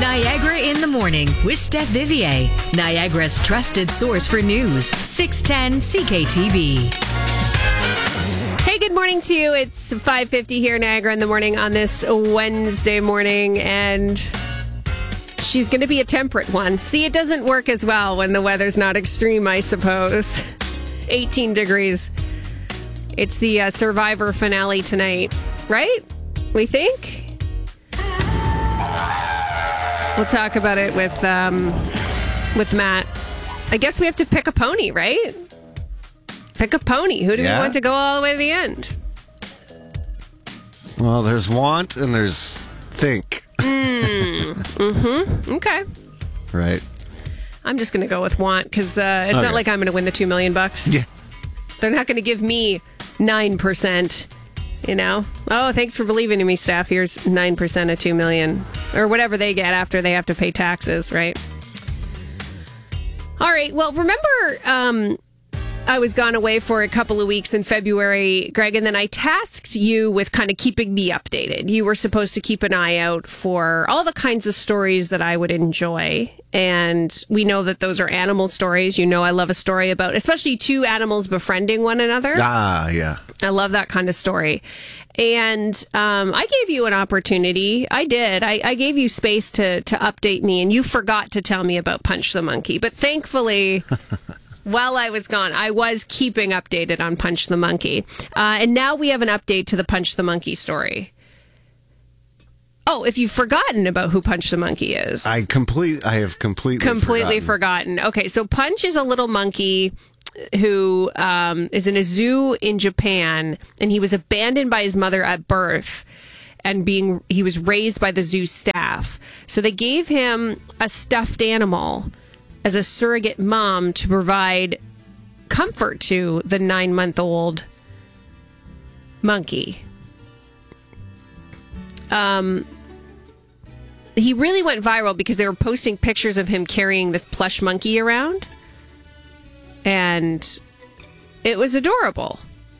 Niagara in the Morning with Steph Vivier, Niagara's trusted source for news. 610 CKTB. Hey, good morning to you. It's 5:50 here, Niagara in the Morning on this Wednesday morning, and she's going to be a temperate one. See, it doesn't work as well when the weather's not extreme, I suppose. 18 degrees. It's the Survivor finale tonight, right? We think? We'll talk about it with Matt. I guess we have to pick a pony, right? Pick a pony. Who do we want to go all the way to the end? Well, there's want and there's think. Okay. Right. I'm just going to go with want because it's not like I'm going to win the $2 million. Yeah. They're not going to give me 9%. You know? Oh, thanks for believing in me, Steph. Here's 9% of $2 million. Or whatever they get after they have to pay taxes, right? All right. Well, remember I was gone away for a couple of weeks in February, Greg, and then I tasked you with kind of keeping me updated. You were supposed to keep an eye out for all the kinds of stories that I would enjoy. And we know that those are animal stories. You know I love a story about, especially two animals befriending one another. Ah, yeah. I love that kind of story. And I gave you an opportunity. I did. I gave you space to update me, and you forgot to tell me about Punch the Monkey. But thankfully, while I was gone, I was keeping updated on Punch the Monkey. And now we have an update to the Punch the Monkey story. Oh, if you've forgotten about who Punch the Monkey is. I have completely forgotten. Okay, so Punch is a little monkey who is in a zoo in Japan, and he was abandoned by his mother at birth, and he was raised by the zoo staff. So they gave him a stuffed animal as a surrogate mom to provide comfort to the 9-month-old monkey. He really went viral because they were posting pictures of him carrying this plush monkey around. And it was adorable.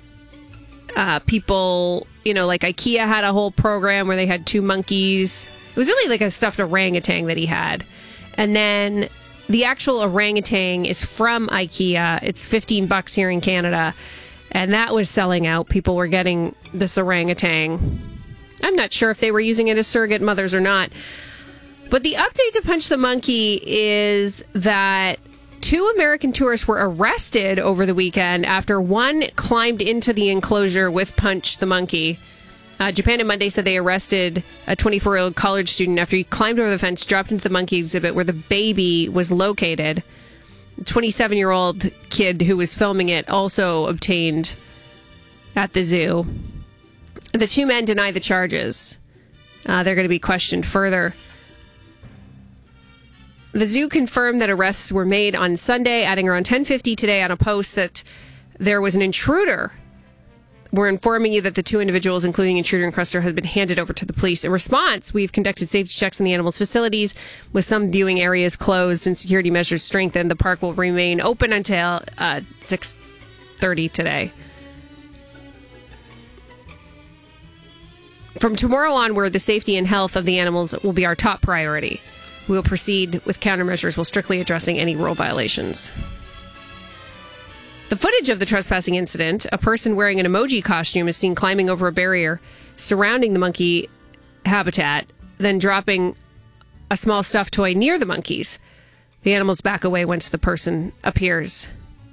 People, like IKEA had a whole program where they had 2 monkeys. It was really like a stuffed orangutan that he had. And then the actual orangutan is from IKEA. It's $15 here in Canada. And that was selling out. People were getting this orangutan. I'm not sure if they were using it as surrogate mothers or not. But the update to Punch the Monkey is that 2 American tourists were arrested over the weekend after one climbed into the enclosure with Punch the Monkey. Japan on Monday said they arrested a 24-year-old college student after he climbed over the fence, dropped into the monkey exhibit where the baby was located. The 27-year-old kid who was filming it also obtained at the zoo. The 2 men deny the charges. They're going to be questioned further. The zoo confirmed that arrests were made on Sunday, adding around 10:50 today on a post that there was an intruder. We're informing you that the 2 individuals, including intruder and crusher, have been handed over to the police. In response, we've conducted safety checks in the animals' facilities, with some viewing areas closed and security measures strengthened. The park will remain open until 6:30 today. From tomorrow onward, the safety and health of the animals will be our top priority. We will proceed with countermeasures while strictly addressing any rule violations. The footage of the trespassing incident, a person wearing an emoji costume is seen climbing over a barrier surrounding the monkey habitat, then dropping a small stuffed toy near the monkeys. The animals back away once the person appears.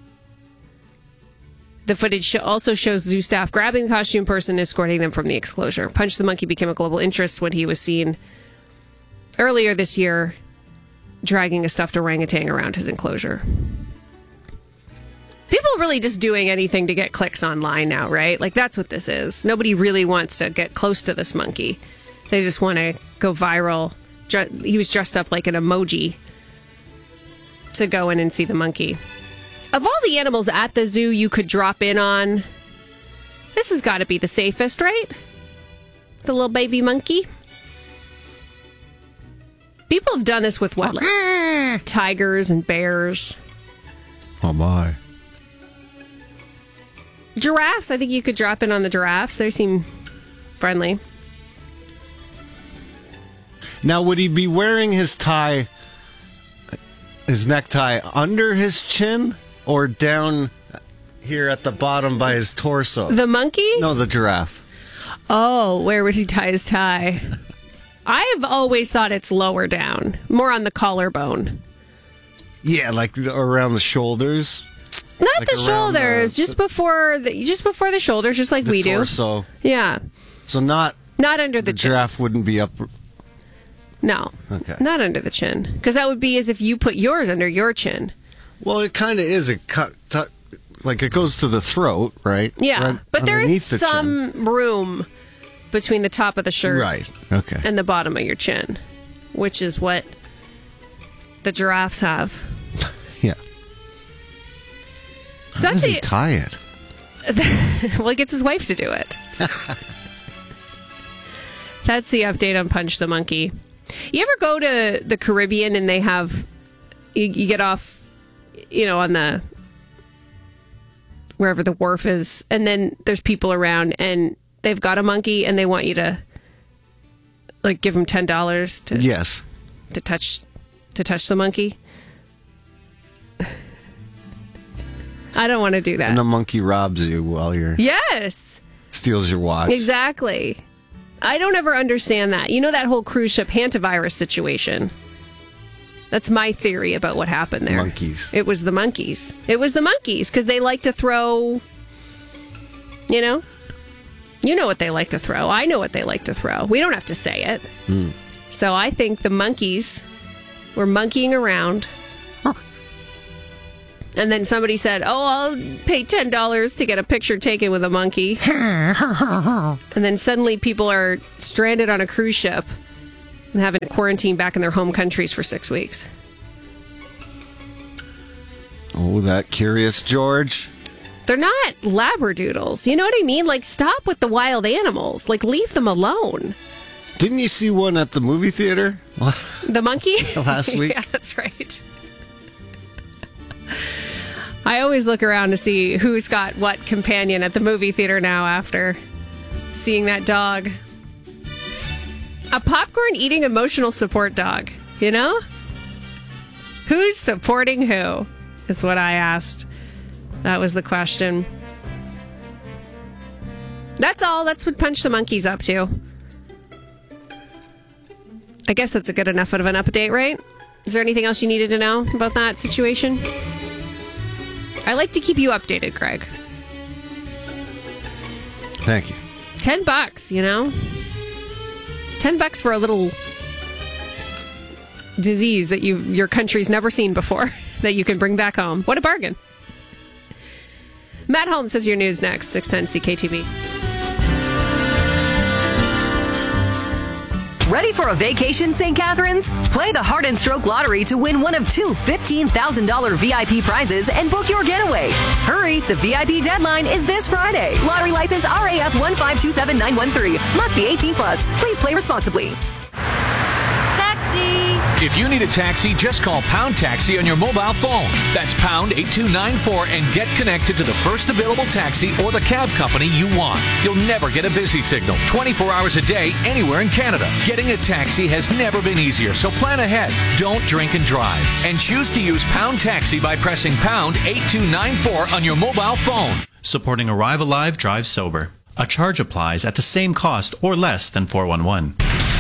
The footage also shows zoo staff grabbing the costume person and escorting them from the enclosure. Punch the Monkey became a global interest when he was seen earlier this year dragging a stuffed orangutan around his enclosure. People are really just doing anything to get clicks online now, right? Like, that's what this is. Nobody really wants to get close to this monkey. They just want to go viral. He was dressed up like an emoji to go in and see the monkey. Of all the animals at the zoo you could drop in on, this has got to be the safest, right? The little baby monkey. People have done this with what? Like tigers and bears. Oh, my. Giraffes. I think you could drop in on the giraffes. They seem friendly. Now, would he be wearing his necktie under his chin or down here at the bottom by his torso? The monkey? No, the giraffe. Oh, where would he tie his tie? I've always thought it's lower down, more on the collarbone. Yeah, like around the shoulders. Not like the shoulders, just before the shoulders, just like we do. Torso. Yeah. So not under the chin. Giraffe wouldn't be up. No. Okay. Not under the chin, because that would be as if you put yours under your chin. Well, it kind of is like it goes to the throat, right? Yeah, right but there is the some room between the top of the shirt, right? Okay. and the bottom of your chin, which is what the giraffes have. Yeah. So How does he tie it? Well, he gets his wife to do it. That's the update on Punch the Monkey. You ever go to the Caribbean and they have, you get off, on the, wherever the wharf is, and then there's people around and they've got a monkey and they want you to, like, give them $10 to Yes. to touch the monkey. I don't want to do that. And the monkey robs you while Yes. steals your watch. Exactly. I don't ever understand that. You know that whole cruise ship hantavirus situation? That's my theory about what happened there. Monkeys. It was the monkeys. It was the monkeys because they like to throw, You know what they like to throw. I know what they like to throw. We don't have to say it. So I think the monkeys were monkeying around. And then somebody said, I'll pay $10 to get a picture taken with a monkey. And then suddenly people are stranded on a cruise ship and having to quarantine back in their home countries for 6 weeks. Oh, that Curious George. They're not labradoodles. You know what I mean? Like, stop with the wild animals. Like, leave them alone. Didn't you see one at the movie theater? The monkey? Last week? Yeah, that's right. I always look around to see who's got what companion at the movie theater now after seeing that dog. A popcorn eating emotional support dog, you know? Who's supporting who? Is what I asked. That was the question. That's all. That's what Punch the Monkey's up to. I guess that's a good enough of an update, right? Is there anything else you needed to know about that situation? I like to keep you updated, Greg. Thank you. $10, you know? $10 for a little disease that your country's never seen before that you can bring back home. What a bargain. Matt Holmes has your news next, 610 CKTV. Ready for a vacation, St. Catharines? Play the Heart and Stroke Lottery to win one of two $15,000 VIP prizes and book your getaway. Hurry, the VIP deadline is this Friday. Lottery license RAF 1527913. Must be 18 plus. Please play responsibly. Taxi! If you need a taxi, just call Pound Taxi on your mobile phone. That's pound 8294 and get connected to the first available taxi or the cab company you want. You'll never get a busy signal 24 hours a day anywhere in Canada. Getting a taxi has never been easier, so plan ahead. Don't drink and drive. And choose to use Pound Taxi by pressing pound 8294 on your mobile phone. Supporting Arrive Alive, Drive Sober. A charge applies at the same cost or less than 411.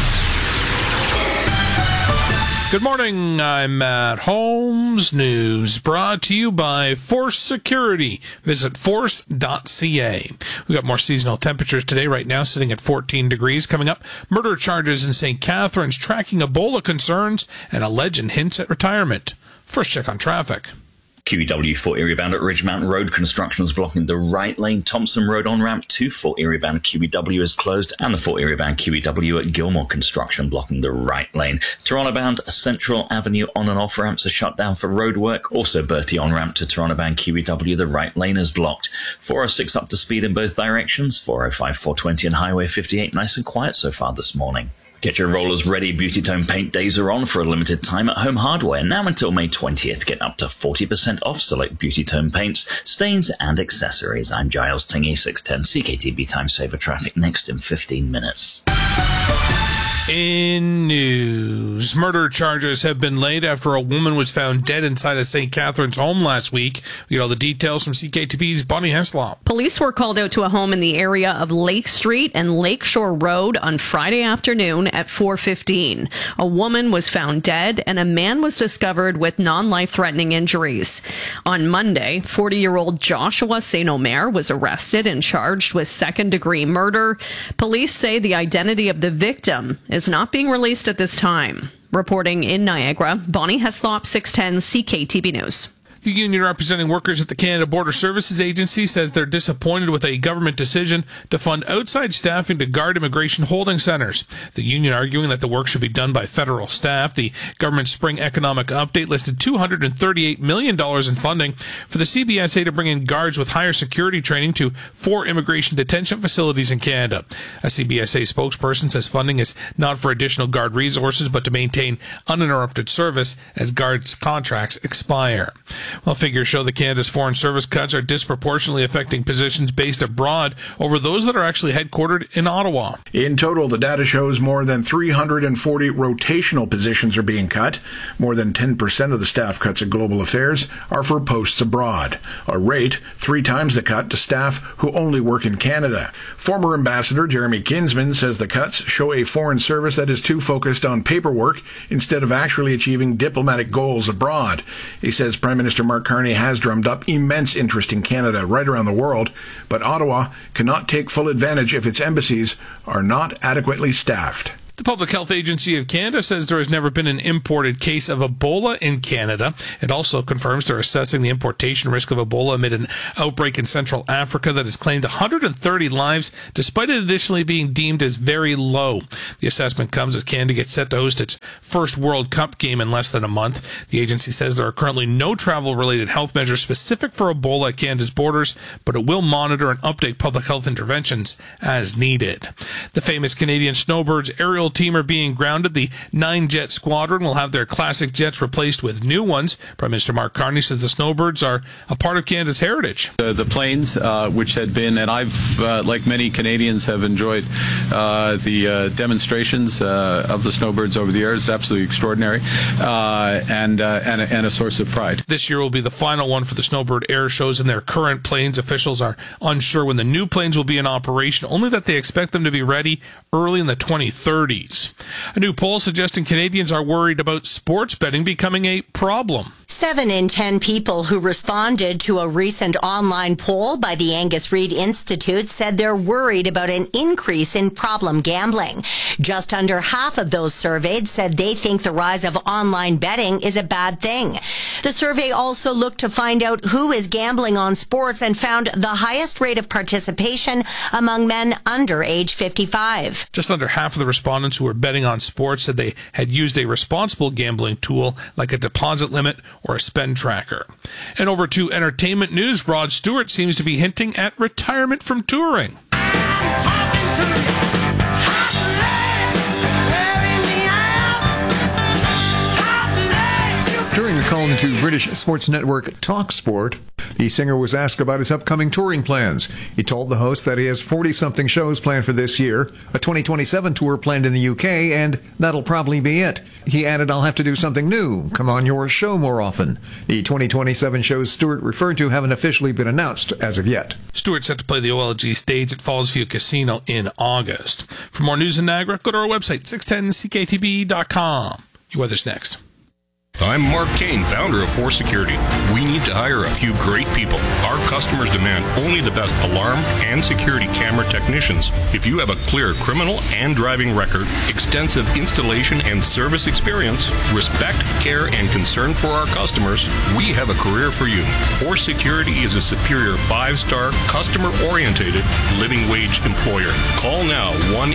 Good morning, I'm Matt Holmes. News brought to you by Force Security. Visit force.ca. We've got more seasonal temperatures today, right now sitting at 14 degrees. Coming up, murder charges in St. Catharines, tracking Ebola concerns, and a legend hints at retirement. First check on traffic. QEW Fort Erie bound at Ridge Mountain Road. Construction is blocking the right lane. Thompson Road on-ramp to Fort Erie bound QEW is closed, and the Fort Erie bound QEW at Gilmore Construction blocking the right lane. Toronto bound Central Avenue on and off ramps are shut down for road work. Also Bertie on-ramp to Toronto bound QEW, the right lane is blocked. 406 up to speed in both directions. 405, 420 and Highway 58 nice and quiet so far this morning. Get your rollers ready. Beauty Tone Paint days are on for a limited time at Home Hardware. Now until May 20th. Get up to 40% off select Beauty Tone paints, stains and accessories. I'm Giles Tingy, 610 CKTB Time Saver Traffic next in 15 minutes. In news, murder charges have been laid after a woman was found dead inside a St. Catharines home last week. We get all the details from CKTV's Bonnie Heslop. Police were called out to a home in the area of Lake Street and Lakeshore Road on Friday afternoon at 4:15. A woman was found dead and a man was discovered with non-life-threatening injuries. On Monday, 40-year-old Joshua St. Omer was arrested and charged with second-degree murder. Police say the identity of the victim is not being released at this time. Reporting in Niagara, Bonnie Heslop, 610 CKTV News. The union representing workers at the Canada Border Services Agency says they're disappointed with a government decision to fund outside staffing to guard immigration holding centres. The union arguing that the work should be done by federal staff. The government's spring economic update listed $238 million in funding for the CBSA to bring in guards with higher security training to 4 immigration detention facilities in Canada. A CBSA spokesperson says funding is not for additional guard resources, but to maintain uninterrupted service as guards' contracts expire. Well, figures show that Canada's foreign service cuts are disproportionately affecting positions based abroad over those that are actually headquartered in Ottawa. In total, the data shows more than 340 rotational positions are being cut. More than 10% of the staff cuts at Global Affairs are for posts abroad, a rate 3 times the cut to staff who only work in Canada. Former Ambassador Jeremy Kinsman says the cuts show a foreign service that is too focused on paperwork instead of actually achieving diplomatic goals abroad. He says Prime Minister Mark Carney has drummed up immense interest in Canada right around the world, but Ottawa cannot take full advantage if its embassies are not adequately staffed. The Public Health Agency of Canada says there has never been an imported case of Ebola in Canada. It also confirms they're assessing the importation risk of Ebola amid an outbreak in Central Africa that has claimed 130 lives, despite it additionally being deemed as very low. The assessment comes as Canada gets set to host its first World Cup game in less than a month. The agency says there are currently no travel-related health measures specific for Ebola at Canada's borders, but it will monitor and update public health interventions as needed. The famous Canadian Snowbirds aerial team are being grounded. The 9-jet squadron will have their classic jets replaced with new ones. Prime Minister Mark Carney says the Snowbirds are a part of Canada's heritage. The planes, which had been, and I've, like many Canadians, have enjoyed the demonstrations of the Snowbirds over the years. Absolutely extraordinary, and a source of pride. This year will be the final one for the Snowbird air shows in their current planes. Officials are unsure when the new planes will be in operation, only that they expect them to be ready early in the 2030s. A new poll suggesting Canadians are worried about sports betting becoming a problem. 7 in 10 people who responded to a recent online poll by the Angus Reid Institute said they're worried about an increase in problem gambling. Just under half of those surveyed said they think the rise of online betting is a bad thing. The survey also looked to find out who is gambling on sports and found the highest rate of participation among men under age 55. Just under half of the respondents who were betting on sports said they had used a responsible gambling tool like a deposit limit or a spend tracker. And over to entertainment news, Rod Stewart seems to be hinting at retirement from touring. During a call to British sports network TalkSport, the singer was asked about his upcoming touring plans. He told the host that he has 40-something shows planned for this year, a 2027 tour planned in the UK, and that'll probably be it. He added, "I'll have to do something new, come on your show more often." The 2027 shows Stewart referred to haven't officially been announced as of yet. Stewart's set to play the OLG stage at Fallsview Casino in August. For more news in Niagara, go to our website, 610cktb.com. Your weather's next. I'm Mark Kane, founder of Force Security. We need to hire a few great people. Our customers demand only the best alarm and security camera technicians. If you have a clear criminal and driving record, extensive installation and service experience, respect, care, and concern for our customers, we have a career for you. Force Security is a superior 5-star, customer-orientated, living wage employer. Call now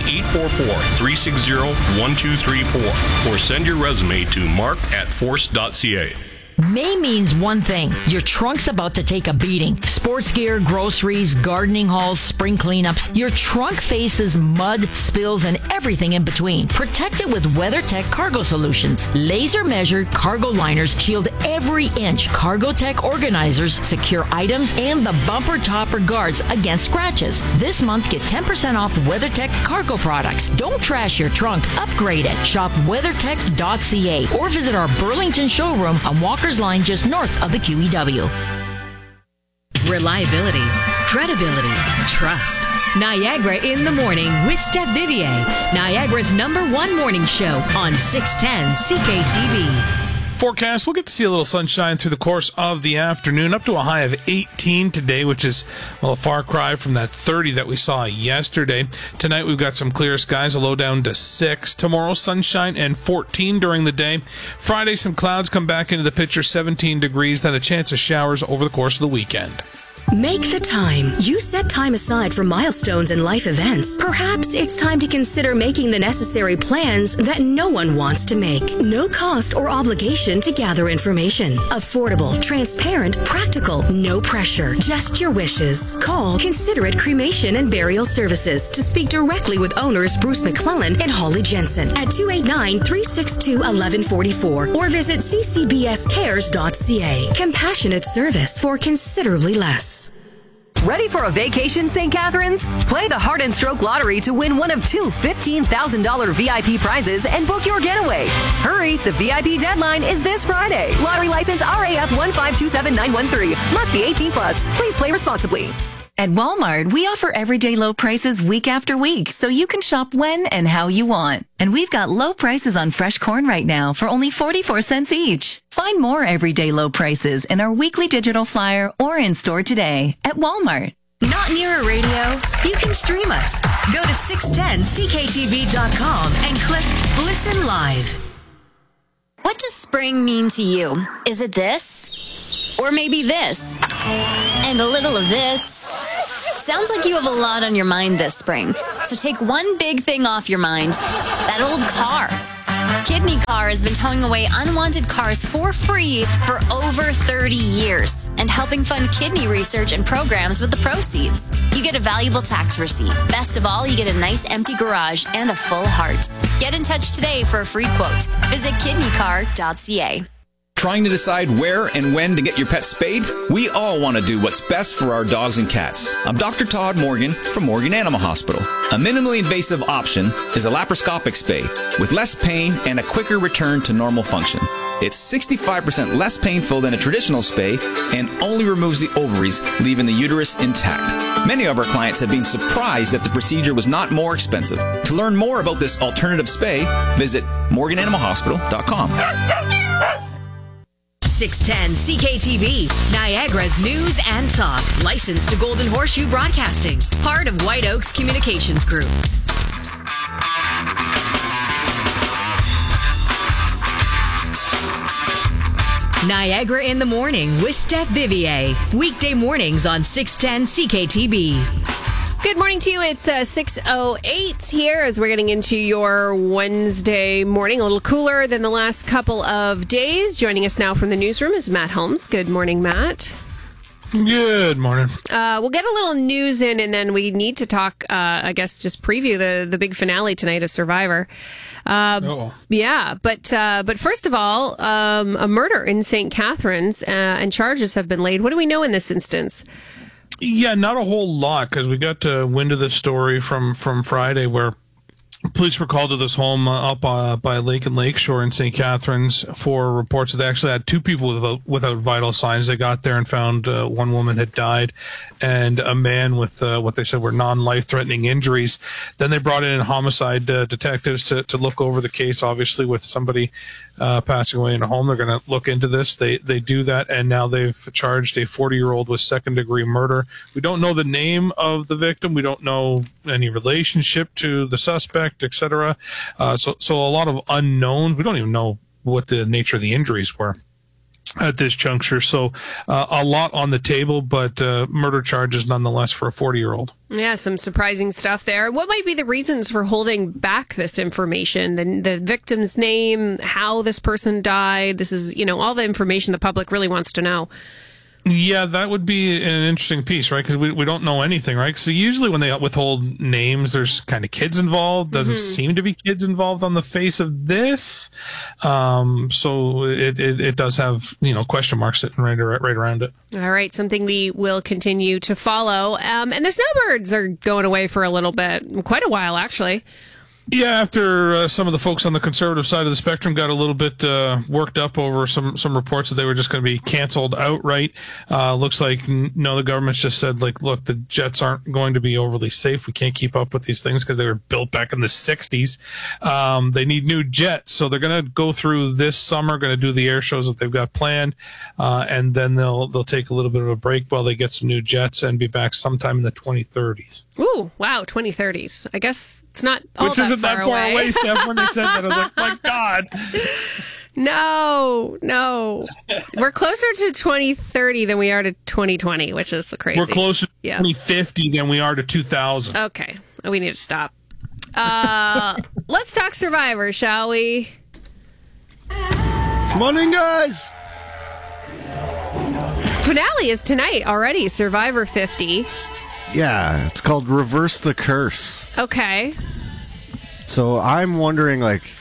1-844-360-1234 or send your resume to mark@force.ca. May means one thing. Your trunk's about to take a beating. Sports gear, groceries, gardening hauls, spring cleanups. Your trunk faces mud, spills, and every everything in between. Protect it with WeatherTech Cargo Solutions. Laser-measured cargo liners shield every inch. CargoTech organizers secure items and the bumper topper guards against scratches. This month, get 10% off WeatherTech cargo products. Don't trash your trunk. Upgrade it. Shop weathertech.ca or visit our Burlington showroom on Walker's Line just north of the QEW. Reliability, credibility, trust. Niagara in the Morning with Steph Vivier, Niagara's #1 morning show on 610 CKTV. Forecast, we'll get to see a little sunshine through the course of the afternoon, up to a high of 18 today, which is, well, a far cry from that 30 that we saw yesterday. Tonight we've got some clear skies, a low down to 6. Tomorrow, sunshine and 14 during the day. Friday, some clouds come back into the picture, 17 degrees, then a chance of showers over the course of the weekend. Make the time. You set time aside for milestones and life events. Perhaps it's time to consider making the necessary plans that no one wants to make. No cost or obligation to gather information. Affordable, transparent, practical, no pressure. Just your wishes. Call Considerate Cremation and Burial Services to speak directly with owners Bruce McClellan and Holly Jensen at 289-362-1144 or visit ccbscares.ca. Compassionate service for considerably less. Ready for a vacation, St. Catharines? Play the Heart and Stroke Lottery to win one of two $15,000 VIP prizes and book your getaway. Hurry, the VIP deadline is this Friday. Lottery license RAF 1527913. Must be 18 plus. Please play responsibly. At Walmart, we offer everyday low prices week after week, so you can shop when and how you want. And we've got low prices on fresh corn right now for only 44 cents each. Find more everyday low prices in our weekly digital flyer or in store today at Walmart. Not near a radio? You can stream us. Go to 610ckTV.com and click Listen Live. What does spring mean to you? Is it this? Or maybe this? And a little of this? Sounds like you have a lot on your mind this spring. So take one big thing off your mind. That old car. Kidney Car has been towing away unwanted cars for free for over 30 years and helping fund kidney research and programs with the proceeds. You get a valuable tax receipt. Best of all, you get a nice empty garage and a full heart. Get in touch today for a free quote. Visit kidneycar.ca. Trying to decide where and when to get your pet spayed? We all want to do what's best for our dogs and cats. I'm Dr. Todd Morgan from Morgan Animal Hospital. A minimally invasive option is a laparoscopic spay with less pain and a quicker return to normal function. It's 65% less painful than a traditional spay and only removes the ovaries, leaving the uterus intact. Many of our clients have been surprised that the procedure was not more expensive. To learn more about this alternative spay, visit morgananimalhospital.com. 610 CKTV, Niagara's news and talk. Licensed to Golden Horseshoe Broadcasting. Part of White Oaks Communications Group. Niagara in the Morning with Steph Vivier. Weekday mornings on 610 CKTV. Good morning to you. It's 6:08 here as we're getting into your Wednesday morning. A little cooler than the last couple of days. Joining us now from the newsroom is Matt Holmes. Good morning, Matt. Good morning. We'll get a little news in, and then we need to talk, I guess, just preview the big finale tonight of Survivor. Yeah, but first of all, a murder in St. Catharines, and charges have been laid. What do we know in this instance? Yeah, not a whole lot, because we got wind of the story from Friday where police were called to this home up by Lake and Lakeshore in St. Catharines for reports that they actually had two people without vital signs. They got there and found one woman had died and a man with what they said were non-life-threatening injuries. Then they brought in homicide detectives to look over the case, obviously, with somebody passing away in a home. They're going to look into this. They do that, and now they've charged a 40-year-old with second-degree murder. We don't know the name of the victim. We don't know any relationship to the suspect, etc. So a lot of unknowns. We don't even know what the nature of the injuries were at this juncture. So a lot on the table, but murder charges nonetheless for a 40-year-old. Yeah, some surprising stuff there. What might be the reasons for holding back this information? The victim's name, how this person died. This is, all the information the public really wants to know. Yeah, that would be an interesting piece, right? Because we don't know anything, right? So usually when they withhold names, there's kind of kids involved. Doesn't seem to be kids involved on the face of this. So it does have, question marks sitting right around it. All right, something we will continue to follow. And the snowbirds are going away for a little bit, quite a while, actually. Yeah, after some of the folks on the conservative side of the spectrum got a little bit worked up over some reports that they were just going to be canceled outright. Looks like, the government's just said, look, the jets aren't going to be overly safe. We can't keep up with these things because they were built back in the 60s. They need new jets, so they're going to go through this summer, going to do the air shows that they've got planned, and then they'll take a little bit of a break while they get some new jets and be back sometime in the 2030s. Ooh, wow, 2030s. I guess it's not all Which isn't that far away, Steph. When they said that, I was like, my God. No. We're closer to 2030 than we are to 2020, which is crazy. We're closer to 2050 than we are to 2000. Okay. We need to stop. Let's talk Survivor, shall we? Come on in, guys. Finale is tonight already, Survivor 50. Yeah, it's called Reverse the Curse. Okay. So I'm wondering,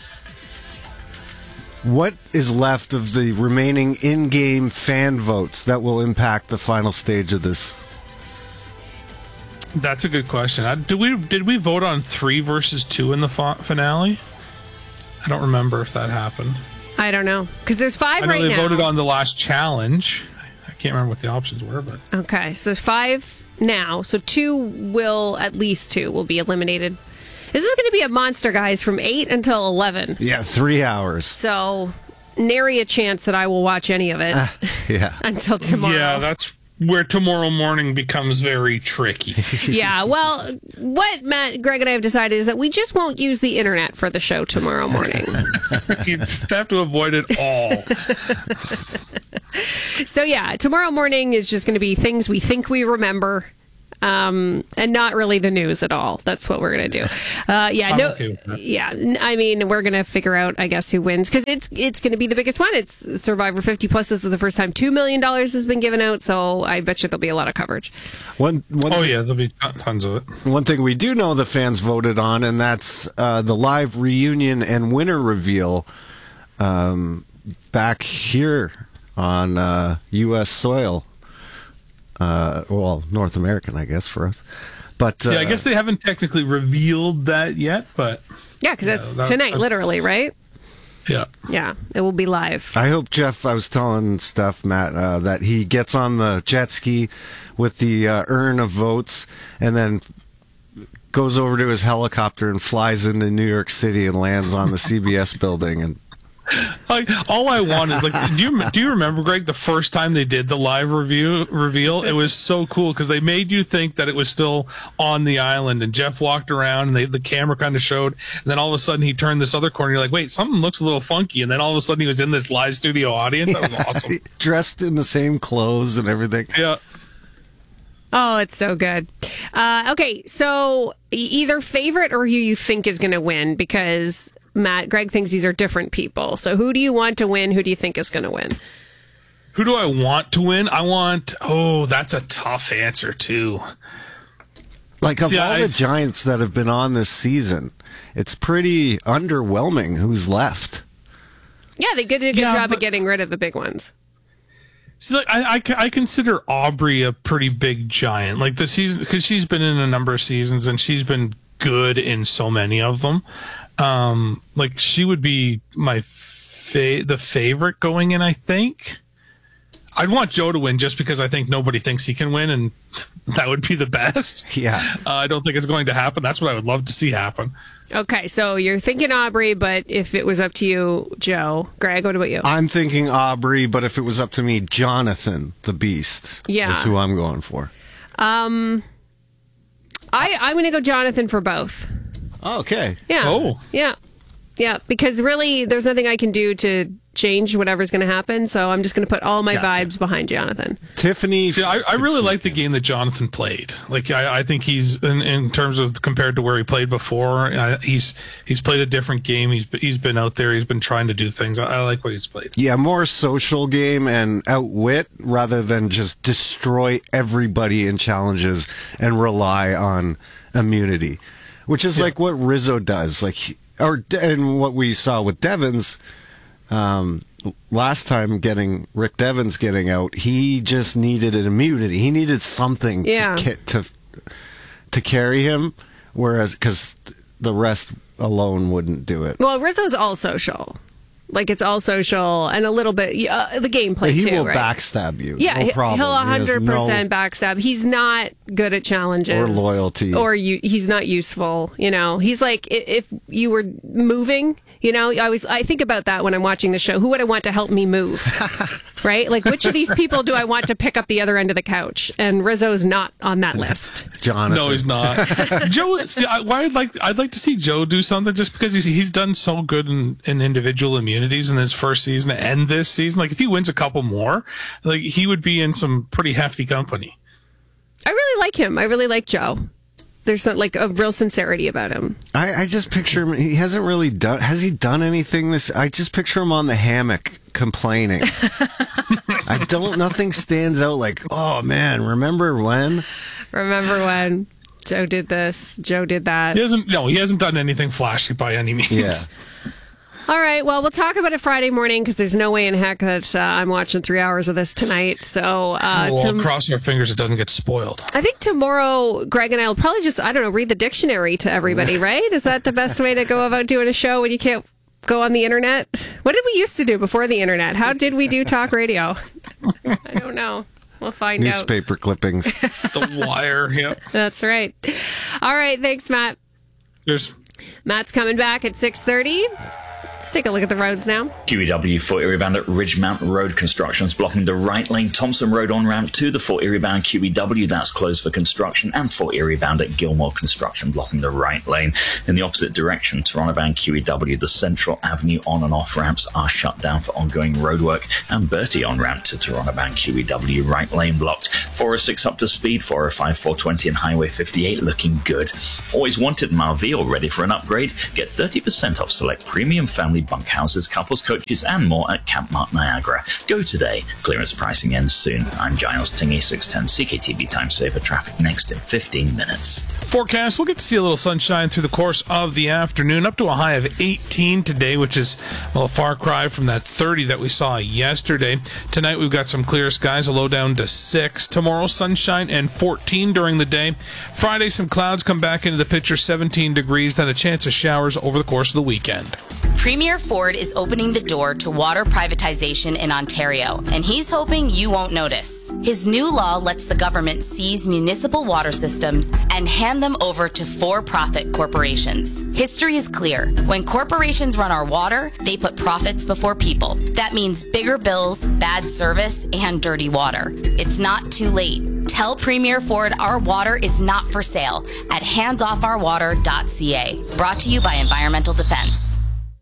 what is left of the remaining in-game fan votes that will impact the final stage of this? That's a good question. Did we vote on 3 versus 2 in the finale? I don't remember if that happened. I don't know, because there's 5 right now. I know they voted on the last challenge. I can't remember what the options were, but okay. So there's 5 now. So 2 will be eliminated. This is going to be a monster, guys, from 8 until 11. Yeah, 3 hours. So nary a chance that I will watch any of it. Yeah. Until tomorrow. Yeah, that's where tomorrow morning becomes very tricky. Yeah, well, what Matt, Greg, and I have decided is that we just won't use the internet for the show tomorrow morning. You just have to avoid it all. So, yeah, tomorrow morning is just going to be things we think we remember. And not really the news at all. That's what we're going to do. Okay with that. Yeah. I mean, we're going to figure out, I guess, who wins, because it's going to be the biggest one. It's Survivor 50 plus. This is the first time $2 million has been given out, so I bet you there'll be a lot of coverage. There'll be tons of it. One thing we do know the fans voted on, and that's the live reunion and winner reveal back here on U.S. soil. North American, I guess, for us. But I guess they haven't technically revealed that yet, but yeah, because that's tonight, literally, right? Yeah, it will be live. I hope Jeff. I was telling Steph, Matt, that he gets on the jet ski with the urn of votes, and then goes over to his helicopter and flies into New York City and lands on the CBS building and. All I want is do you remember, Greg, the first time they did the live reveal? It was so cool because they made you think that it was still on the island, and Jeff walked around and the camera kind of showed, and then all of a sudden he turned this other corner. You're like, wait, something looks a little funky, and then all of a sudden he was in this live studio audience. That was awesome. Dressed in the same clothes and everything. Yeah. Oh, it's so good. Okay, so either favorite or who you think is going to win, because Matt, Greg thinks these are different people. So who do you want to win? Who do you think is going to win? Who do I want to win? That's a tough answer, too. All the Giants that have been on this season, it's pretty underwhelming who's left. Yeah, they did a good job of getting rid of the big ones. See, I consider Aubrey a pretty big giant. The season, because she's been in a number of seasons and she's been good in so many of them. She would be the favorite going in, I think. I'd want Joe to win just because I think nobody thinks he can win, and that would be the best. Yeah. I don't think it's going to happen. That's what I would love to see happen. Okay, so you're thinking Aubrey, but if it was up to you, Joe. Greg, what about you? I'm thinking Aubrey, but if it was up to me, Jonathan the Beast is who I'm going for. I'm going to go Jonathan for both. Oh, okay. Yeah. Oh. Yeah. Yeah, because really there's nothing I can do to change whatever's going to happen. So I'm just going to put all my vibes behind Jonathan. Tiffany. See, I really like the game that Jonathan played. Like, I think he's in terms of compared to where he played before. He's played a different game. He's been out there. He's been trying to do things. I like what he's played. Yeah, more social game and outwit rather than just destroy everybody in challenges and rely on immunity, which is like what Rizzo does. And what we saw with Devins last time, Rick Devins getting out, he just needed an immunity. He needed something to carry him, whereas because the rest alone wouldn't do it. Well, Rizzo's all social. Like, it's all social and a little bit the gameplay, but he too, will right? backstab you. Yeah, no problem. He'll 100% backstab. He's not good at challenges. Or loyalty. Or he's not useful, you know. He's like, if you were moving, you know, I think about that when I'm watching the show. Who would I want to help me move? Right? Like, which of these people do I want to pick up the other end of the couch? And Rizzo's not on that list. Jonathan. No, he's not. Joe, I'd like to see Joe do something just because he's done so good in individual immunities in his first season and this season. Like, if he wins a couple more, like, he would be in some pretty hefty company. I really like him. I really like Joe. There's like a real sincerity about him. I just picture him. He hasn't really done. Has he done anything this? I just picture him on the hammock complaining. Nothing stands out like, oh man, remember when? Remember when Joe did this? Joe did that. He hasn't done anything flashy by any means. Yeah. All right, well, we'll talk about it Friday morning because there's no way in heck that I'm watching 3 hours of this tonight. So we'll cross our fingers it doesn't get spoiled. I think tomorrow, Greg and I will probably just, read the dictionary to everybody, right? Is that the best way to go about doing a show when you can't go on the internet? What did we used to do before the internet? How did we do talk radio? I don't know. We'll find out. Newspaper clippings. The Wire, yep. That's right. All right, thanks, Matt. Cheers. Matt's coming back at 6:30. Let's take a look at the roads now. QEW Fort Erie bound at Ridgemount Road. Construction's blocking the right lane. Thompson Road on ramp to the Fort Erie bound QEW. That's closed for construction. And Fort Erie bound at Gilmore Construction blocking the right lane. In the opposite direction, Toronto bound QEW, the Central Avenue on and off ramps are shut down for ongoing roadwork. And Bertie on ramp to Toronto bound QEW, right lane blocked. 406 up to speed, 405, 420 and Highway 58 looking good. Always wanted Malville ready for an upgrade? Get 30% off select premium family bunkhouses, couples, coaches, and more at Camp Mark Niagara. Go today. Clearance pricing ends soon. I'm Giles Tingy, 610 CKTV Time Saver. Traffic next in 15 minutes. Forecast, we'll get to see a little sunshine through the course of the afternoon, up to a high of 18 today, which is a far cry from that 30 that we saw yesterday. Tonight we've got some clear skies, a low down to 6. Tomorrow, sunshine and 14 during the day. Friday, some clouds come back into the picture, 17 degrees, then a chance of showers over the course of the weekend. Premier Ford is opening the door to water privatization in Ontario, and he's hoping you won't notice. His new law lets the government seize municipal water systems and hand them over to for-profit corporations. History is clear. When corporations run our water, they put profits before people. That means bigger bills, bad service, and dirty water. It's not too late. Tell Premier Ford our water is not for sale at handsoffourwater.ca. Brought to you by Environmental Defense.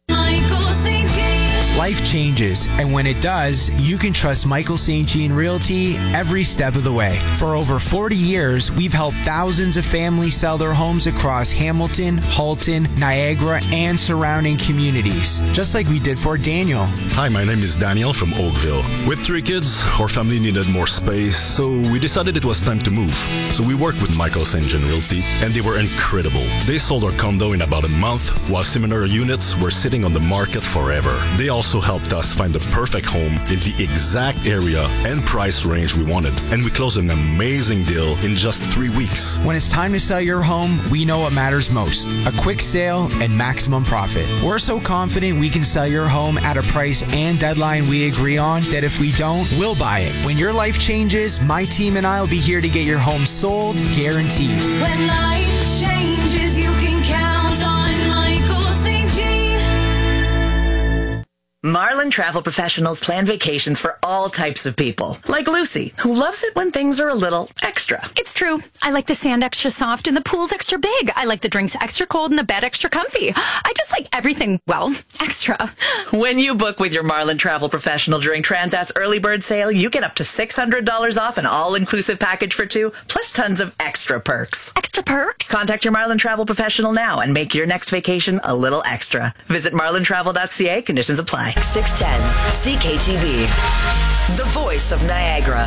Life changes, and when it does, you can trust Michael St. Jean Realty every step of the way. For over 40 years, we've helped thousands of families sell their homes across Hamilton, Halton, Niagara, and surrounding communities, just like we did for Daniel. Hi, my name is Daniel from Oakville. With 3 kids, our family needed more space, so we decided it was time to move. So we worked with Michael St. Jean Realty, and they were incredible. They sold our condo in about a month, while similar units were sitting on the market forever. They also helped us find the perfect home in the exact area and price range we wanted. And we closed an amazing deal in just 3 weeks. When it's time to sell your home, we know what matters most. A quick sale and maximum profit. We're so confident we can sell your home at a price and deadline we agree on that if we don't, we'll buy it. When your life changes, my team and I will be here to get your home sold, guaranteed. When life changes, you can count on Michael St. Jean. Marlin Travel Professionals plan vacations for all types of people. Like Lucy, who loves it when things are a little extra. It's true. I like the sand extra soft and the pool's extra big. I like the drinks extra cold and the bed extra comfy. I just like everything, well, extra. When you book with your Marlin Travel Professional during Transat's early bird sale, you get up to $600 off an all-inclusive package for two, plus tons of extra perks. Extra perks? Contact your Marlin Travel Professional now and make your next vacation a little extra. Visit marlintravel.ca. Conditions apply. 610 CKTB, the voice of Niagara.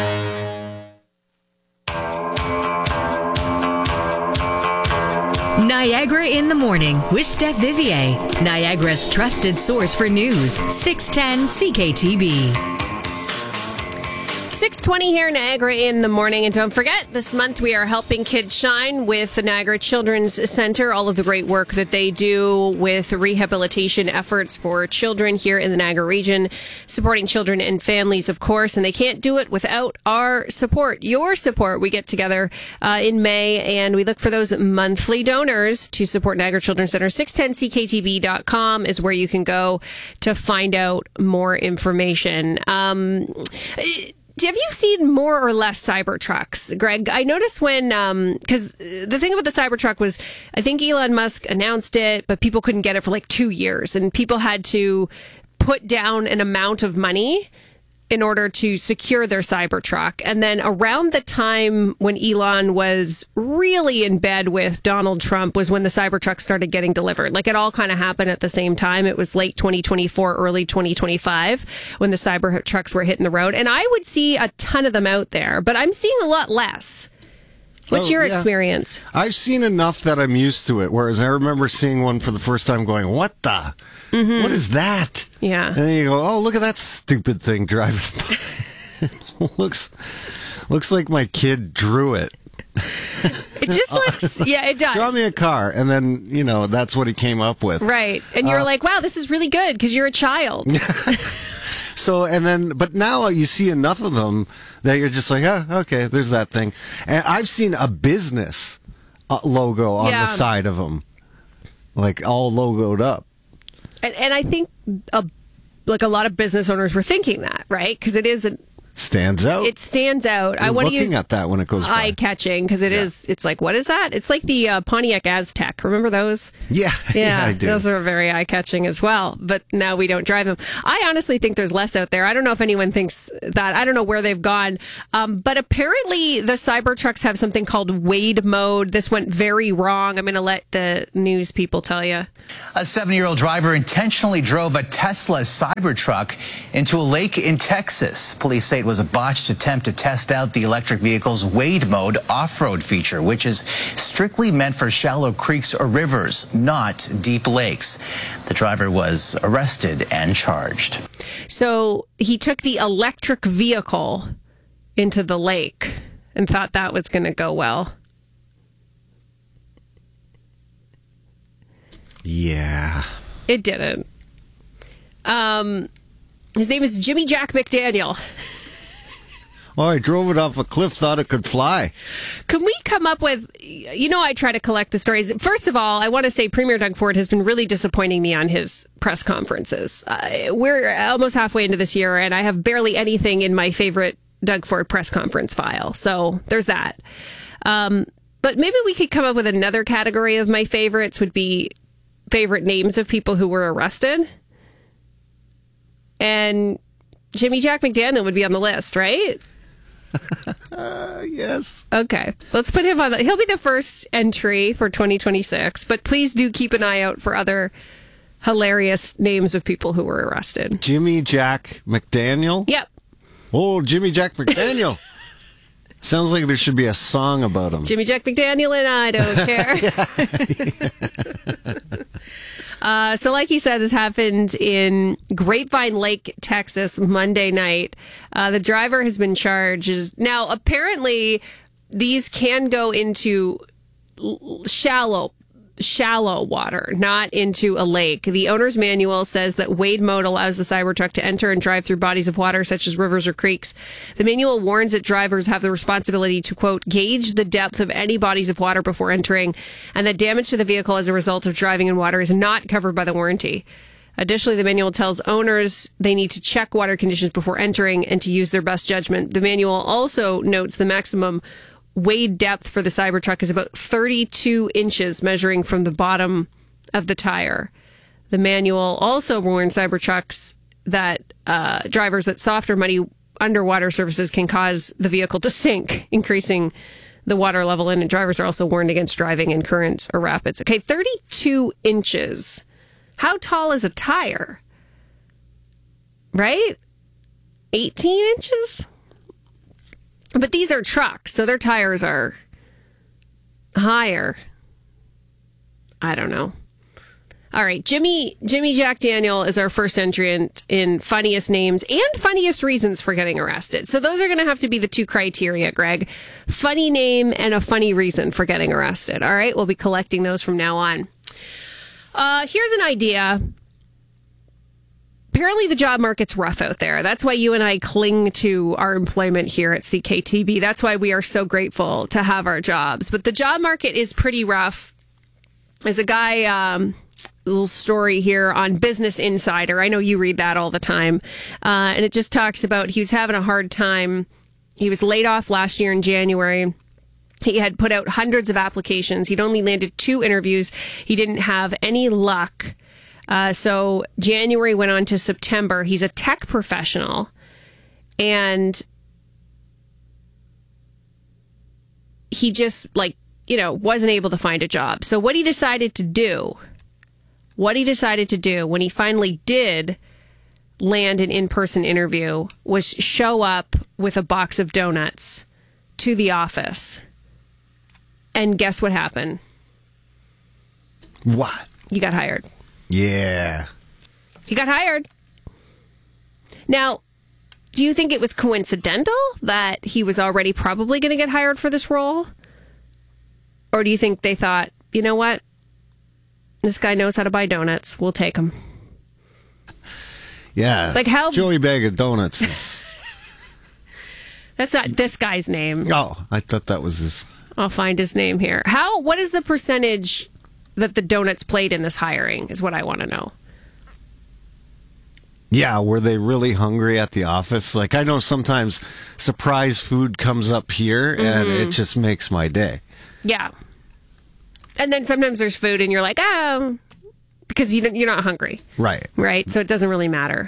Niagara in the Morning with Steph Vivier, Niagara's trusted source for news. 610 CKTB. 6:20 here, Niagara in the Morning. And don't forget, this month we are helping kids shine with the Niagara Children's Center, all of the great work that they do with rehabilitation efforts for children here in the Niagara region, supporting children and families, of course. And they can't do it without our support, your support. We get together in May and we look for those monthly donors to support Niagara Children's Center. 610ckTB.com is where you can go to find out more information. Have you seen more or less Cybertrucks, Greg? I noticed when, because the thing about the Cybertruck was, I think Elon Musk announced it, but people couldn't get it for like 2 years, and people had to put down an amount of money in order to secure their Cybertruck. And then around the time when Elon was really in bed with Donald Trump was when the Cybertruck started getting delivered. Like, it all kind of happened at the same time. It was late 2024, early 2025 when the Cybertrucks were hitting the road. And I would see a ton of them out there, but I'm seeing a lot less. What's your experience? I've seen enough that I'm used to it, whereas I remember seeing one for the first time going, what the? What is that? Yeah. And then you go, oh, look at that stupid thing driving by. looks like my kid drew it. It just looks, yeah, it does. Draw me a car. And then, that's what he came up with. Right. And you're like, wow, this is really good because you're a child. So, but now you see enough of them that you're just like, oh, okay, there's that thing. And I've seen a business logo on the side of them, like all logoed up. And I think a lot of business owners were thinking that, right? Because it is stands out. It stands out. I want to use at that when it goes by. Eye-catching, because it's like, what is that? It's like the Pontiac Aztec. Remember those? Yeah, I do. Those are very eye-catching as well, but now we don't drive them. I honestly think there's less out there. I don't know if anyone thinks that. I don't know where they've gone, but apparently the Cybertrucks have something called Wade mode. This went very wrong. I'm going to let the news people tell you. A 7-year-old driver intentionally drove a Tesla Cybertruck into a lake in Texas. Police say it was a botched attempt to test out the electric vehicle's Wade mode off-road feature, which is strictly meant for shallow creeks or rivers, not deep lakes. The driver was arrested and charged. So he took the electric vehicle into the lake and thought that was going to go well. Yeah. It didn't. His name is Jimmy Jack McDaniel. Oh, I drove it off a cliff, thought it could fly. Can we come up with, I try to collect the stories. First of all, I want to say Premier Doug Ford has been really disappointing me on his press conferences. We're almost halfway into this year, and I have barely anything in my favorite Doug Ford press conference file. So there's that. But maybe we could come up with another category of my favorites would be favorite names of people who were arrested. And Jimmy Jack McDaniel would be on the list, right? Yes. Okay. Let's put him on. He'll be the first entry for 2026. But please do keep an eye out for other hilarious names of people who were arrested. Jimmy Jack McDaniel? Yep. Oh, Jimmy Jack McDaniel. Sounds like there should be a song about him. Jimmy Jack McDaniel and I don't care. So like he said, this happened in Grapevine Lake, Texas, Monday night. The driver has been charged. Now, apparently, these can go into shallow water, not into a lake. The owner's manual says that Wade mode allows the Cybertruck to enter and drive through bodies of water such as rivers or creeks. The manual warns that drivers have the responsibility to, quote, gauge the depth of any bodies of water before entering, and that damage to the vehicle as a result of driving in water is not covered by the warranty. Additionally, the manual tells owners they need to check water conditions before entering and to use their best judgment. The manual also notes the maximum wade depth for the Cybertruck is about 32 inches, measuring from the bottom of the tire. The manual also warns Cybertrucks that drivers that soft or muddy underwater surfaces can cause the vehicle to sink, increasing the water level in. And drivers are also warned against driving in currents or rapids. Okay, 32 inches. How tall is a tire? Right? 18 inches? But these are trucks, so their tires are higher. I don't know. All right, Jimmy Jack Daniel is our first entrant in funniest names and funniest reasons for getting arrested. So those are going to have to be the two criteria, Greg. Funny name and a funny reason for getting arrested. All right, we'll be collecting those from now on. Here's an idea. Apparently the job market's rough out there. That's why you and I cling to our employment here at CKTB. That's why we are so grateful to have our jobs. But the job market is pretty rough. There's a guy, little story here on Business Insider. I know you read that all the time. And it just talks about he was having a hard time. He was laid off last year in January. He had put out hundreds of applications. He'd only landed 2 interviews. He didn't have any luck. So January went on to September. He's a tech professional. And he just, wasn't able to find a job. So what he decided to do when he finally did land an in-person interview was show up with a box of donuts to the office. And guess what happened? What? You got hired. Yeah. He got hired. Now, do you think it was coincidental that he was already probably going to get hired for this role? Or do you think they thought, you know what? This guy knows how to buy donuts. We'll take him. Yeah. Like how Joey Bag of Donuts is... That's not this guy's name. Oh, I thought that was his... I'll find his name here. What is the percentage that the donuts played in this hiring is what I want to know. Yeah, were they really hungry at the office? Like, I know sometimes surprise food comes up here and it just makes my day. Yeah. And then sometimes there's food and you're like, oh, because you're not hungry. Right. Right? So it doesn't really matter.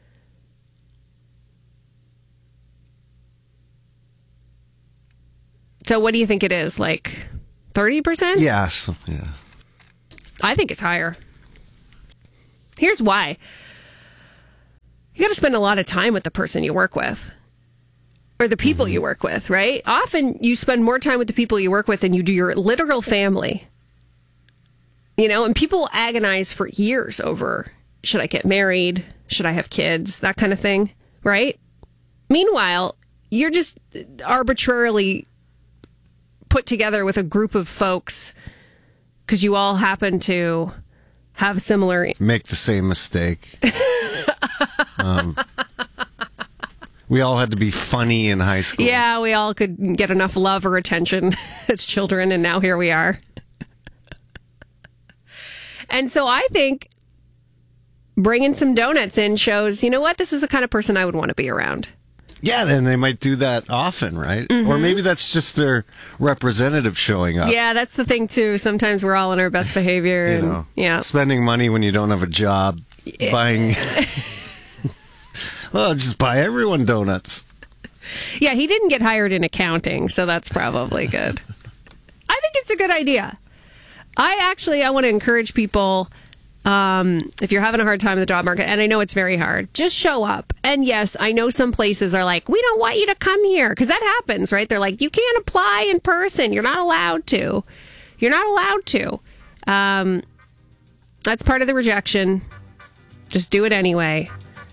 So what do you think it is? Like 30%? Yes. Yeah. I think it's higher. Here's why. You got to spend a lot of time with the person you work with or the people you work with, right? Often you spend more time with the people you work with than you do your literal family. And people agonize for years over, should I get married? Should I have kids? That kind of thing, right? Meanwhile, you're just arbitrarily put together with a group of folks because you all happen to have similar... Make the same mistake. We all had to be funny in high school. Yeah, we all could get enough love or attention as children, and now here we are. And so I think bringing some donuts in shows, you know what? This is the kind of person I would want to be around. Yeah, then they might do that often, right? Mm-hmm. Or maybe that's just their representative showing up. Yeah, that's the thing, too. Sometimes we're all in our best behavior. Spending money when you don't have a job, buying... Well, just buy everyone donuts. Yeah, he didn't get hired in accounting, so that's probably good. I think it's a good idea. I want to encourage people... if you're having a hard time in the job market, and I know it's very hard, just show up. And yes, I know some places are like, we don't want you to come here, because that happens, right? They're like, you can't apply in person. You're not allowed to. That's part of the rejection. Just do it anyway.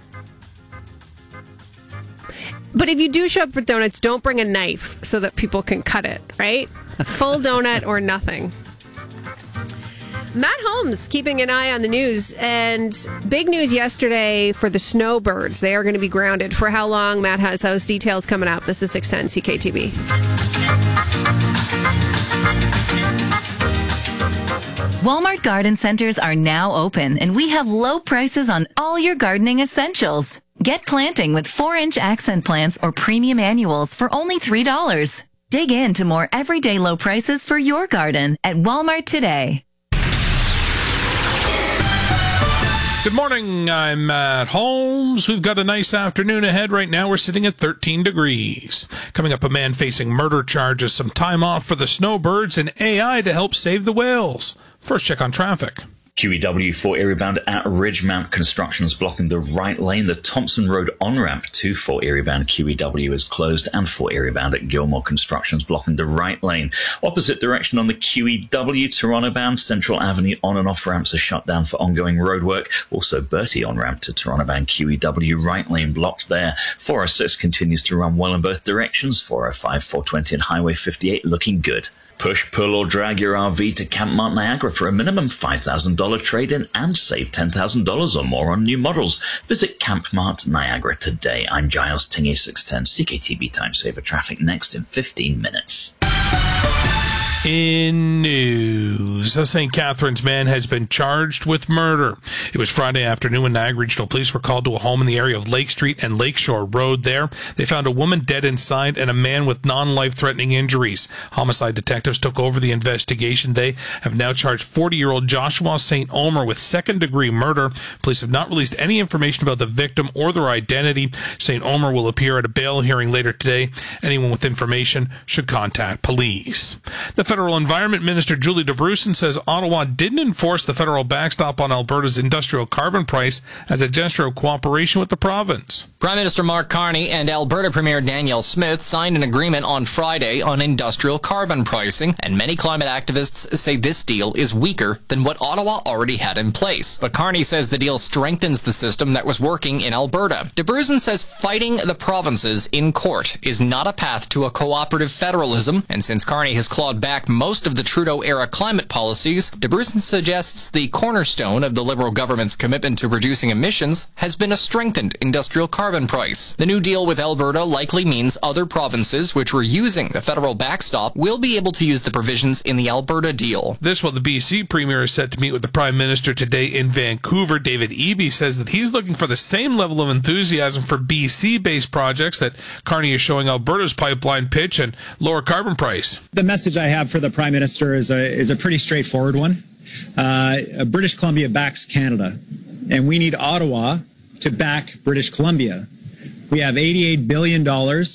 But if you do show up for donuts, don't bring a knife so that people can cut it, right? Full donut or nothing. Matt Holmes keeping an eye on the news, and big news yesterday for the snowbirds. They are going to be grounded. For how long? Matt has those details coming up. This is 610 CKTB. Walmart garden centers are now open, and we have low prices on all your gardening essentials. Get planting with 4-inch accent plants or premium annuals for only $3. Dig into more everyday low prices for your garden at Walmart today. Good morning, I'm Matt Holmes. We've got a nice afternoon ahead. Right now we're sitting at 13 degrees. Coming up, a man facing murder charges, some time off for the snowbirds, and AI to help save the whales. First check on traffic. QEW 4 Erie-bound at Ridgemount. Construction is blocking the right lane. The Thompson Road on-ramp to 4 Erie-bound QEW is closed, and 4 Erie-bound at Gilmore Construction is blocking the right lane. Opposite direction on the QEW Toronto-bound Central Avenue on and off ramps are shut down for ongoing roadwork. Also, Bertie on-ramp to Toronto-bound QEW, right lane blocked there. 406 continues to run well in both directions. 405, 420 and Highway 58 looking good. Push, pull, or drag your RV to Camp Mart Niagara for a minimum $5,000 trade-in and save $10,000 or more on new models. Visit Camp Mart Niagara today. I'm Giles Tingy, 610 CKTB Time Saver Traffic next in 15 minutes. In news, a St. Catharines man has been charged with murder. It was Friday afternoon when Niagara Regional Police were called to a home in the area of Lake Street and Lakeshore Road there. They found a woman dead inside and a man with non-life-threatening injuries. Homicide detectives took over the investigation. They have now charged 40-year-old Joshua St. Omer with second-degree murder. Police have not released any information about the victim or their identity. St. Omer will appear at a bail hearing later today. Anyone with information should contact police. The Federal Environment Minister Julie DeBrusen says Ottawa didn't enforce the federal backstop on Alberta's industrial carbon price as a gesture of cooperation with the province. Prime Minister Mark Carney and Alberta Premier Danielle Smith signed an agreement on Friday on industrial carbon pricing, and many climate activists say this deal is weaker than what Ottawa already had in place. But Carney says the deal strengthens the system that was working in Alberta. DeBrusen says fighting the provinces in court is not a path to a cooperative federalism, and since Carney has clawed back most of the Trudeau-era climate policies, DeBrusen suggests the cornerstone of the Liberal government's commitment to reducing emissions has been a strengthened industrial carbon price. The new deal with Alberta likely means other provinces which were using the federal backstop will be able to use the provisions in the Alberta deal. This while the BC Premier is set to meet with the Prime Minister today in Vancouver. David Eby says that he's looking for the same level of enthusiasm for BC-based projects that Carney is showing Alberta's pipeline pitch and lower carbon price. The message I have for the Prime Minister is a pretty straightforward one. British Columbia backs Canada, and we need Ottawa to back British Columbia. We have $88 billion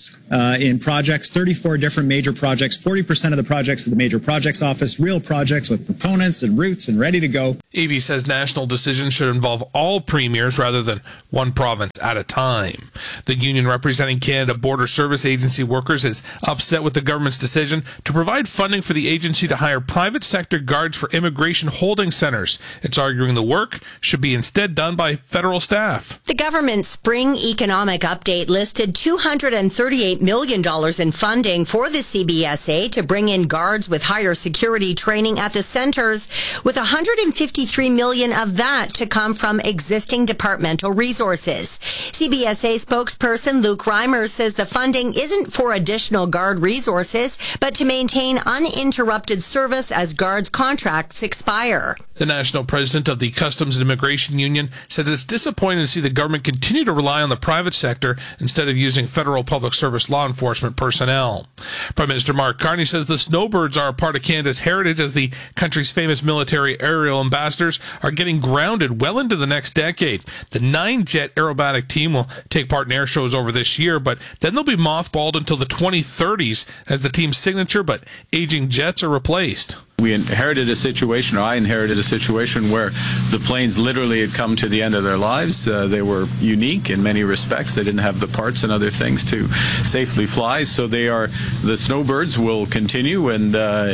in projects, 34 different major projects, 40% of the projects of the Major Projects Office, real projects with proponents and routes and ready to go. Eby says national decisions should involve all premiers rather than one province at a time. The union representing Canada Border Service Agency workers is upset with the government's decision to provide funding for the agency to hire private sector guards for immigration holding centers. It's arguing the work should be instead done by federal staff. The government's spring economic update listed $238 million in funding for the CBSA to bring in guards with higher security training at the centers, with $153 million of that to come from existing departmental resources. CBSA spokesperson Luke Reimer says the funding isn't for additional guard resources, but to maintain uninterrupted service as guards' contracts expire. The national president of the Customs and Immigration Union said it's disappointing to see the government continue to rely on the private sector instead of using federal public service law enforcement personnel. Prime Minister Mark Carney says the snowbirds are a part of Canada's heritage as the country's famous military aerial ambassadors are getting grounded well into the next decade. The 9-jet aerobatic team will take part in air shows over this year, but then they'll be mothballed until the 2030s as the team's signature but aging jets are replaced. We inherited a situation, or I inherited a situation, where the planes literally had come to the end of their lives. They were unique in many respects. They didn't have the parts and other things to safely fly. So the snowbirds will continue, and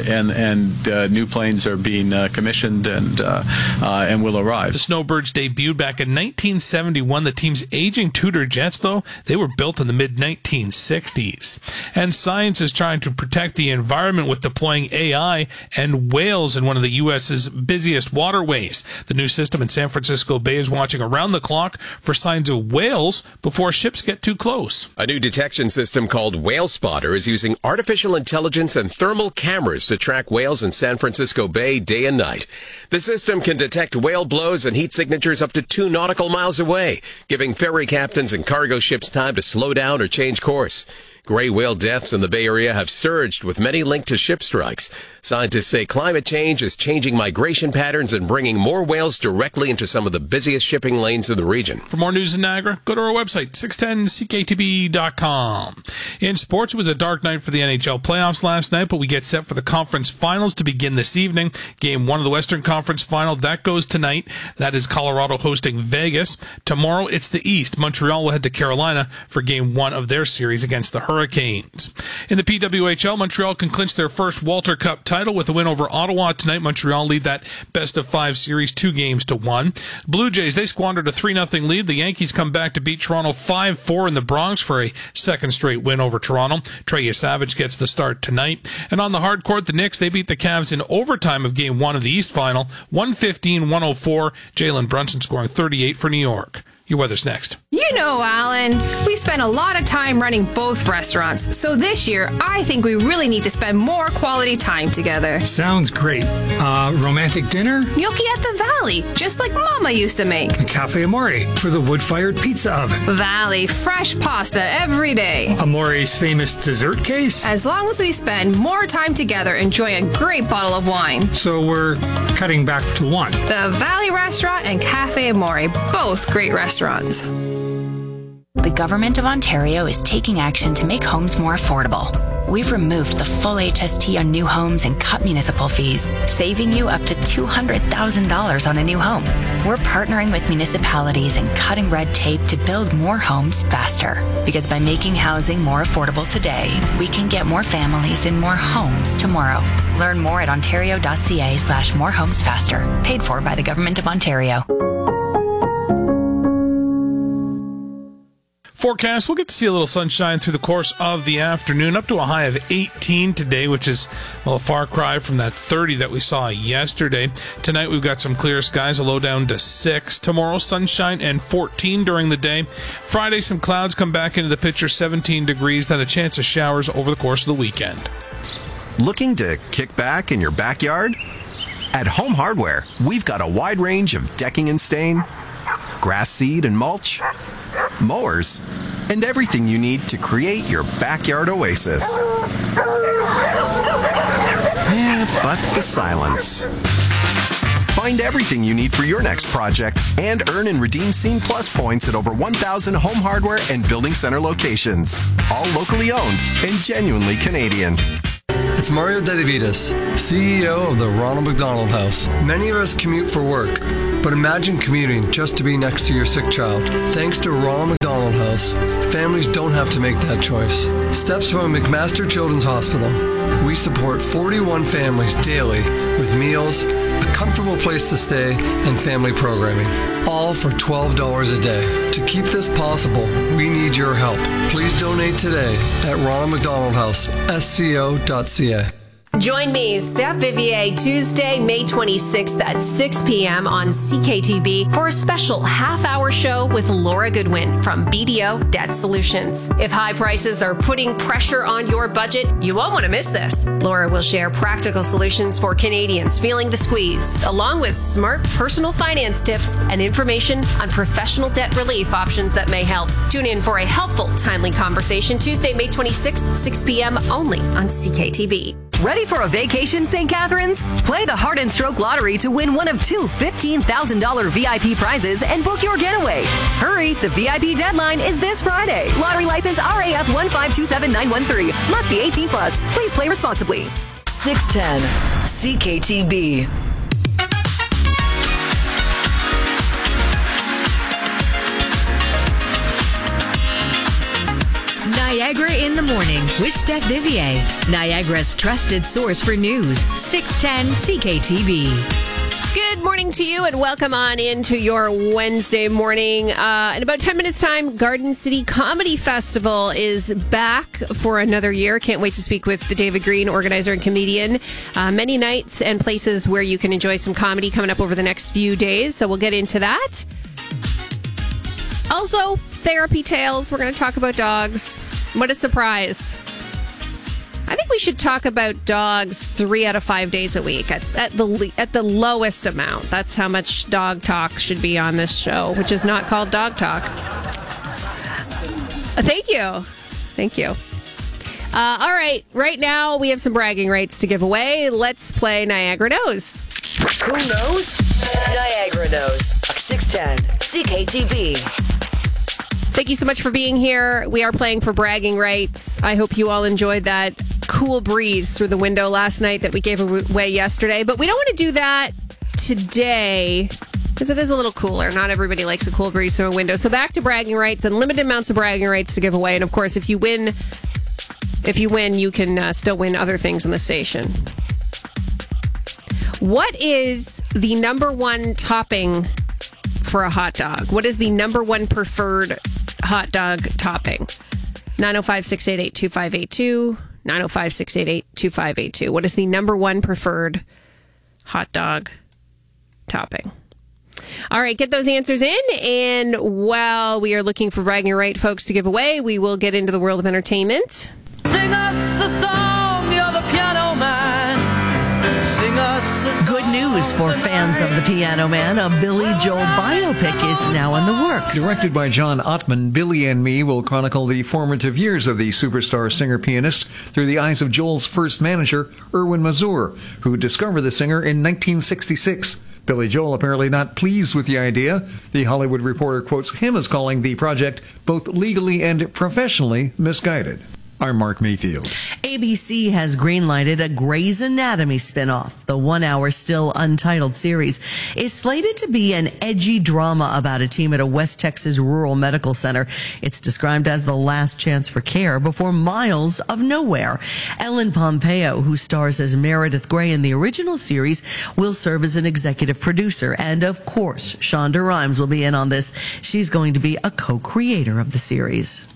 new planes are being commissioned and will arrive. The snowbirds debuted back in 1971. The team's aging Tudor jets, though, they were built in the mid-1960s. And science is trying to protect the environment with deploying AI and find whales in one of the U.S.'s busiest waterways. The new system in San Francisco Bay is watching around the clock for signs of whales before ships get too close. A new detection system called Whale Spotter is using artificial intelligence and thermal cameras to track whales in San Francisco Bay day and night. The system can detect whale blows and heat signatures up to 2 nautical miles away, giving ferry captains and cargo ships time to slow down or change course. Gray whale deaths in the Bay Area have surged, with many linked to ship strikes. Scientists say climate change is changing migration patterns and bringing more whales directly into some of the busiest shipping lanes in the region. For more news in Niagara, go to our website, 610ckatb.com. In sports, it was a dark night for the NHL playoffs last night, but we get set for the conference finals to begin this evening. Game 1 of the Western Conference Final, that goes tonight. That is Colorado hosting Vegas. Tomorrow, it's the East. Montreal will head to Carolina for Game 1 of their series against the Hurricanes. In the PWHL, Montreal can clinch their first Walter Cup title with a win over Ottawa tonight. Montreal lead that best-of-5 series 2-1. Blue Jays, they squandered a 3-0 lead. The Yankees come back to beat Toronto 5-4 in the Bronx for a second straight win over Toronto. Trey Savage gets the start tonight. And on the hard court, the Knicks, they beat the Cavs in overtime of Game 1 of the East Final, 115-104. Jalen Brunson scoring 38 for New York. Your weather's next. You know, Alan, we spend a lot of time running both restaurants. So this year, I think we really need to spend more quality time together. Sounds great. Romantic dinner? Gnocchi at the Valley, just like Mama used to make. Cafe Amore for the wood-fired pizza oven. Valley, fresh pasta every day. Amore's famous dessert case? As long as we spend more time together enjoying a great bottle of wine. So we're cutting back to one. The Valley Restaurant and Cafe Amore, both great restaurants. The Government of Ontario is taking action to make homes more affordable. We've removed the full HST on new homes and cut municipal fees, saving you up to $200,000 on a new home. We're partnering with municipalities and cutting red tape to build more homes faster. Because by making housing more affordable today, we can get more families in more homes tomorrow. Learn more at ontario.ca/morehomesfaster. Paid for by the Government of Ontario. Forecast, we'll get to see a little sunshine through the course of the afternoon, up to a high of 18 today, which is a far cry from that 30 that we saw yesterday. Tonight we've got some clear skies, a low down to 6. Tomorrow, sunshine and 14 during the day. Friday, some clouds come back into the picture, 17 degrees, then a chance of showers over the course of the weekend. Looking to kick back in your backyard? At Home Hardware, we've got a wide range of decking and stain, grass seed and mulch, mowers, and everything you need to create your backyard oasis. But the silence. Find everything you need for your next project and earn and redeem Scene Plus points at over 1,000 Home Hardware and Building Center locations. All locally owned and genuinely Canadian. It's Mario Dedivitas, CEO of the Ronald McDonald House. Many of us commute for work, but imagine commuting just to be next to your sick child. Thanks to Ronald McDonald House, families don't have to make that choice. Steps from McMaster Children's Hospital. We support 41 families daily with meals, a comfortable place to stay, and family programming, all for $12 a day. To keep this possible, we need your help. Please donate today at Ronald McDonald House, sco.ca. Join me, Steph Vivier, Tuesday, May 26th at 6 p.m. on CKTB for a special half-hour show with Laura Goodwin from BDO Debt Solutions. If high prices are putting pressure on your budget, you won't want to miss this. Laura will share practical solutions for Canadians feeling the squeeze, along with smart personal finance tips and information on professional debt relief options that may help. Tune in for a helpful, timely conversation Tuesday, May 26th, 6 p.m. only on CKTB. Ready for a vacation, St. Catharines? Play the Heart and Stroke Lottery to win one of 2 $15,000 VIP prizes and book your getaway. Hurry, the VIP deadline is this Friday. Lottery license RAF 1527913. Must be 18 plus. Please play responsibly. 610 CKTB. Niagara in the Morning with Steph Vivier, Niagara's trusted source for news, 610 CKTB. Good morning to you and welcome on into your Wednesday morning. In about 10 minutes time, Garden City Comedy Festival is back for another year. Can't wait to speak with David Green, organizer and comedian. Many nights and places where you can enjoy some comedy coming up over the next few days. So we'll get into that. Also, therapy tales. We're going to talk about dogs. What a surprise. I think we should talk about dogs 3 out of 5 days a week at the lowest amount. That's how much dog talk should be on this show, which is not called Dog Talk. Thank you. All right. Right now, we have some bragging rights to give away. Let's play Niagara Knows. Who knows? Niagara knows. 610 CKTB. Thank you so much for being here. We are playing for bragging rights. I hope you all enjoyed that cool breeze through the window last night that we gave away yesterday. But we don't want to do that today because it is a little cooler. Not everybody likes a cool breeze through a window. So back to bragging rights and limited amounts of bragging rights to give away. And of course, if you win, you can still win other things in the station. What is the number one topping for a hot dog? What is the number one preferred hot dog topping? 905-688-2582. 905-688-2582. What is the number one preferred hot dog topping? All right, get those answers in. And while we are looking for bragging right folks to give away, we will get into the world of entertainment. Sing us a song, you're the piano man. Sing us a song. Good news for fans of The Piano Man. A Billy Joel biopic is now in the works. Directed by John Ottman, Billy and Me will chronicle the formative years of the superstar singer-pianist through the eyes of Joel's first manager, Erwin Mazur, who discovered the singer in 1966. Billy Joel apparently not pleased with the idea. The Hollywood Reporter quotes him as calling the project both legally and professionally misguided. I'm Mark Mayfield. ABC has greenlighted a Grey's Anatomy spinoff. The 1-hour, still untitled series is slated to be an edgy drama about a team at a West Texas rural medical center. It's described as the last chance for care before miles of nowhere. Ellen Pompeo, who stars as Meredith Grey in the original series, will serve as an executive producer. And of course, Shonda Rhimes will be in on this. She's going to be a co-creator of the series.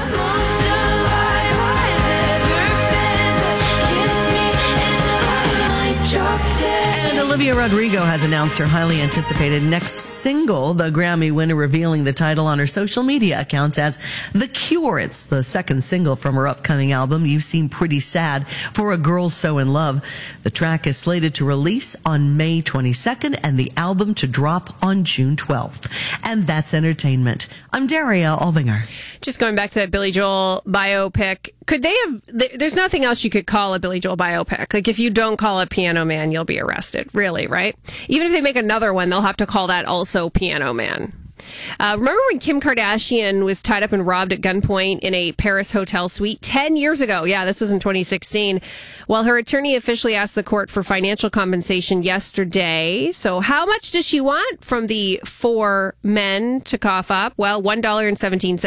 And Olivia Rodrigo has announced her highly anticipated next single, the Grammy winner revealing the title on her social media accounts as The Cure. It's the second single from her upcoming album, You Seem Pretty Sad for a Girl So in Love. The track is slated to release on May 22nd and the album to drop on June 12th. And that's entertainment. I'm Daria Albinger. Just going back to that Billy Joel biopic, could they have, there's nothing else you could call a Billy Joel biopic. Like if you don't call it Piano Man, you'll be arrested. Really, right? Even if they make another one, they'll have to call that also Piano Man. Remember when Kim Kardashian was tied up and robbed at gunpoint in a Paris hotel suite 10 years ago? Yeah, this was in 2016. Well, her attorney officially asked the court for financial compensation yesterday. So how much does she want from the 4 men to cough up? Well, $1.17